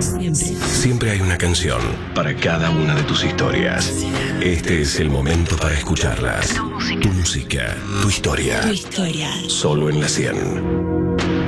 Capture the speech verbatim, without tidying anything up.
Siempre. Siempre hay una canción para cada una de tus historias. Este es el momento para escucharlas. Tu música, tu historia. Tu historia. Solo en La cien.